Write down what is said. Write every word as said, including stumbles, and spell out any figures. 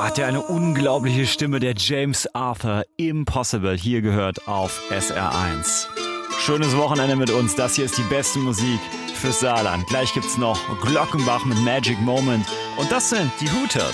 Boah, hat der eine unglaubliche Stimme, der James Arthur. Impossible, hier gehört auf S R eins. Schönes Wochenende mit uns, das hier ist die beste Musik fürs Saarland. Gleich gibt's noch Glockenbach mit Magic Moment und das sind die Hooters.